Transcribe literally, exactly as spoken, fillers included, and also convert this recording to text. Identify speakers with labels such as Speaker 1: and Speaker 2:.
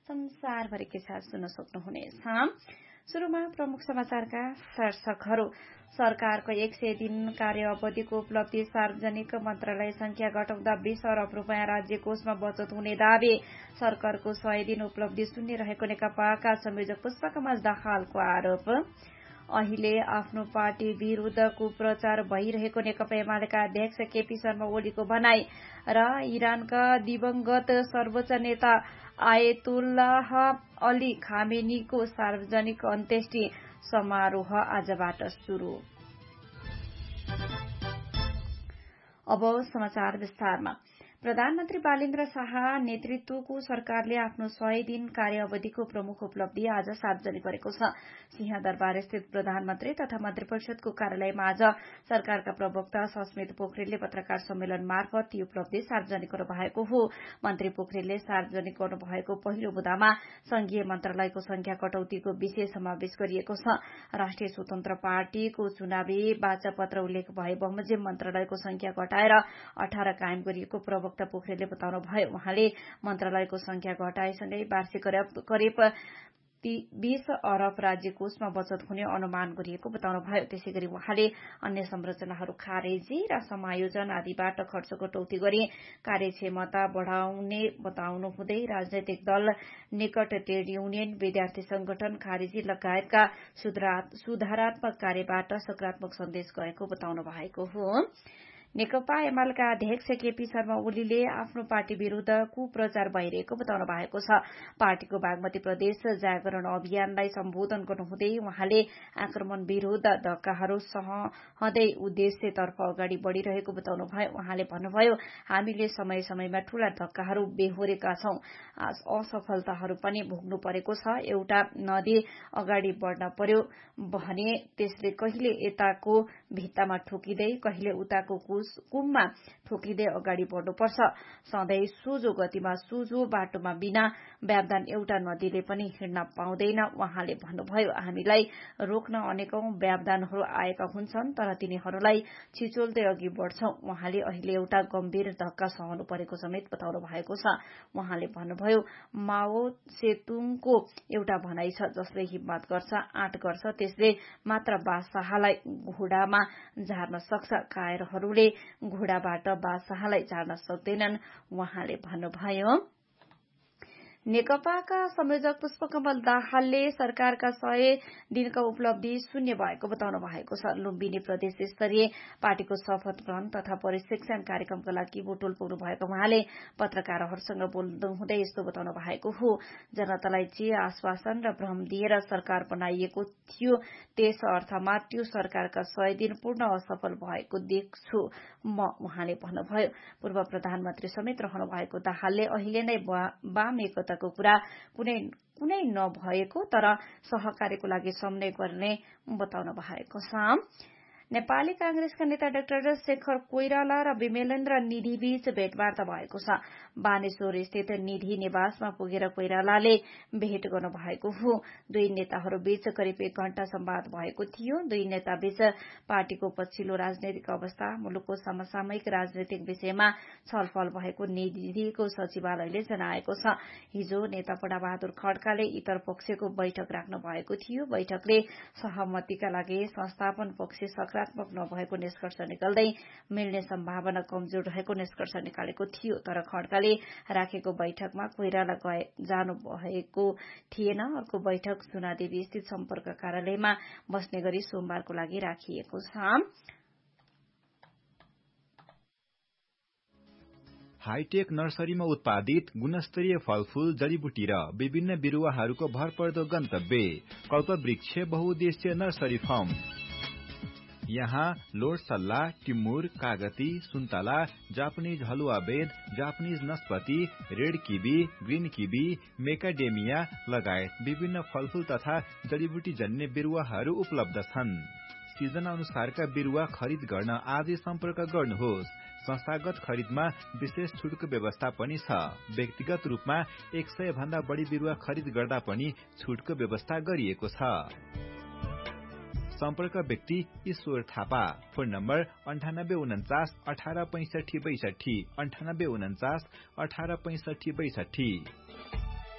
Speaker 1: संसारभरि के साथ सुन्न सक्नुहुनेछ। सुरुमा प्रमुख समाचारका शीर्षकहरू। सरकारको एक सय दिन कार्य अवधिको उपलब्धि। सार्वजनिक मन्त्रालय संख्या घटाउँदा बीस अरब रूपियाँ राज्य कोषमा बचत हुने दावी। सरकारको सय दिन उपलब्धि शून्य रहेको नेकपाका संयोजक पुष्पकमल दाहालको आरोप। अहिले आफ्नो पार्टी विरूद्ध कुप्रचार भइरहेको नेकपा एमालेका अध्यक्ष केपी शर्मा ओलीको भनाई र इरानका दिवंगत सर्वोच्च नेता आयतुल्लाह अली खामेनीको सार्वजनिक अन्त्येष्टि समारोह आजबाट सुरु। अब समाचार विस्तारमा। प्रधानमन्त्री बालेन्द्र शाह नेतृत्वको सरकारले आफ्नो सय दिन कार्य अवधिको प्रमुख उपलब्धि आज सार्वजनिक गरेको छ। सिंहदरबार स्थित प्रधानमन्त्री तथा मन्त्री परिषदको कार्यालयमा आज सरकारका प्रवक्ता सस्मित पोखरेलले पत्रकार सम्मेलन मार्फत ती उपलब्धि सार्वजनिक गर्नुभएको हो। मन्त्री पोखरेलले सार्वजनिक गर्नुभएको पहिलो बुँदामा संघीय मन्त्रालयको संख्या कटौतीको विषय समावेश गरिएको छ। राष्ट्रिय स्वतन्त्र पार्टीको चुनावी वाचापत्र उल्लेख भए बमोजिम मन्त्रालयको संख्या घटाएर अठार कायम गरिएको प्रवक्ता पोखरेलले बताउनुभयो। उहाँले मन्त्रालयको संख्या घटाएसँगै वार्षिक करिब बीस अरब राज्य कोषमा बचत हुने अनुमान गरिएको बताउनुभयो। त्यसैगरी उहाँले अन्य संरचनाहरू खारेजी र समायोजन आदिबाट खर्च कटौती गरी कार्यक्षमता बढ़ाउने बताउनु हुँदै राजनैतिक दल, निकट ट्रेड युनियन, विद्यार्थी संगठन, खारेजी लगायतका सुधारात्मक कार्यबाट सकारात्मक सन्देश गएको बताउनु भएको हो। नेकपा एमालेका अध्यक्ष केपी शर्मा ओलीले आफ्नो पार्टी विरूद्ध कुप्रचार भइरहेको बताउनु भएको छ। पार्टीको बागमती प्रदेश जागरण अभियानलाई सम्बोधन गर्नुहुँदै उहाँले आक्रमण विरूद्ध धक्काहरू सहँदै उद्देश्यतर्फ अगाडि बढ़िरहेको बताउनुभयो। उहाँले भन्नुभयो, हामीले समय समयमा ठूला धक्काहरू बेहोरेका छौं, असफलताहरू पनि भोग्नु परेको छ। एउटा नदी अगाडि बढ़न पर्यो भने त्यसले कहिले यताको भित्तामा ठोकिँदै कहिले उताको कुममा ठोकिँदै अगाडि बढ़नुपर्छ। सधैँ सोझो गतिमा सोझो बाटोमा बिना व्यवधान एउटा नदीले पनि हिँड्न पाउँदैन। उहाँले भन्नुभयो, हामीलाई रोक्न अनेकौं व्यवधानहरू आएका हुन्छन्, तर तिनीहरूलाई छिचोल्दै अघि बढ़छौं। उहाँले अहिले एउटा गम्भीर धक्का सहनु परेको समेत बताउनु भएको छ। उहाँले भन्नुभयो, माओ सेतुङको एउटा भनाइ छ, जसले हिम्मत गर्छ, आँट गर्छ, त्यसले मात्र बादशाहलाई घोडामा झार्न सक्छ। कायरहरूले घोडाबाट बादशाहलाई झार्न सक्दैनन्, उहाँले भन्नुभयो। नेकपाका संयोजक पुष्पकमल दाहालले सरकारका सय दिनका उपलब्धि शून्य भएको बताउनु भएको छ। लुम्बिनी प्रदेश स्तरीय पार्टीको शपथ ग्रहण तथा प्रशिक्षण कार्यक्रमका लागि बुटोल पुग्नु भएको उहाँले पत्रकारहरूसँग बोल्नुहुँदै यस्तो बताउनु भएको हो। जनतालाई जे आश्वासन र भ्रम दिएर सरकार बनाइएको थियो, त्यस अर्थमा त्यो सरकारका सय दिन पूर्ण असफल भएको देख्छु म, उहाँले भन्नुभयो। पूर्व प्रधानमन्त्री समेत रहनु भएको दाहालले अहिले नै वाम एकताको कुरा कुनै कुनै नभएको तर सहकार्यको लागि समन्वय गर्ने बताउनु भएको छ। नेपाली कांग्रेसका नेता डाक्टर शेखर कोइराला र विमलेन्द्र निधि बीच भेटवार्ता भएको छ। बानेश्वर स्थित निधि निवासमा पुगेर कोइरालाले भेट गर्नु भएको हो। दुई नेताहरू बीच करिब एक घण्टा संवाद भएको थियो। दुई नेता बीच पार्टीको पछिल्लो राजनैतिक अवस्था, मुलुकको समसामयिक राजनैतिक विषयमा छलफल भएको निधिको सचिवालयले जनाएको छ। हिजो नेता बडाबहादुर खड्काले इतर पक्षको बैठक राख्नु भएको थियो। बैठकले सहमतिका लागि संस्थापन पक्ष सकारात्मक नभएको निष्कर्ष निकाल्दै मिल्ने सम्भावना कमजोर रहेको निष्कर्ष निकालेको थियो। तर खड्काले राखेको बैठकमा कोइराला जानु भएको थिएन। अर्को बैठक सुनादेवी स्थित सम्पर्क कार्यालयमा बस्ने गरी सोमबारको लागि राखिएको छ।
Speaker 2: हाईटेक नर्सरीमा उत्पादित गुणस्तरीय फलफूल, जडीबुटी र विभिन्न बिरुवाहरूको भरपर्दो गन्तव्य कल्पवृक्ष बहुउद्देश्य नर्सरी फार्म। यहाँ लोड सल्ला, टिमुर, कागती, सुन्तला, जापानिज हलुवा बेद, Japanese नस्पति, red kiwi, green kiwi, मेकाडेमिया लगायत विभिन्न फलफूल तथा जडीबुटी जन्य बिरुवाहरू उपलब्ध छन्। सिजन अनुसारका बिरुवा खरिद गर्न आजै सम्पर्क गर्नुहोस्। संस्थागत खरिदमा विशेष छुटको व्यवस्था पनि छ। व्यक्तिगत रूपमा एक सय भन्दा बढी बिरुवा खरिद गर्दा पनि छुटको व्यवस्था गरिएको छ। सम्पर्क व्यक्ति ईश्वर थापा। फोन नम्बर अन्ठानब्बे उन्चास अठार पैंसठी बैसठी अन्ठानब्बे उन्चास अठार पैंसठी बैसठी।